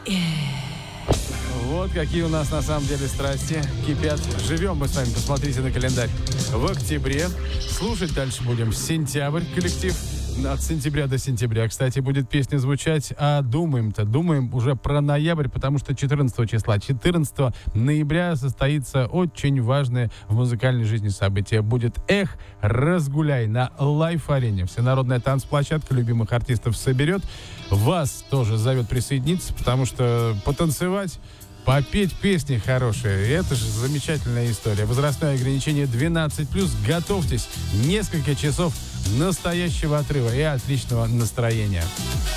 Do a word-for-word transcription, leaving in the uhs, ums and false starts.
Вот какие у нас на самом деле страсти кипят. Живем мы с вами, посмотрите на календарь, в октябре. Слушать дальше будем сентябрь, коллектив. От сентября до сентября, кстати, будет песня звучать. А думаем-то, думаем уже про ноябрь, потому что четырнадцатого числа, четырнадцатого ноября состоится очень важное в музыкальной жизни событие. Будет «Эх, разгуляй» на Лайф-арене. Всенародная танцплощадка любимых артистов соберет. Вас тоже зовет присоединиться, потому что потанцевать, попеть песни хорошие. Это же замечательная история. Возрастное ограничение двенадцать плюс. Готовьтесь. Несколько часов настоящего отрыва и отличного настроения.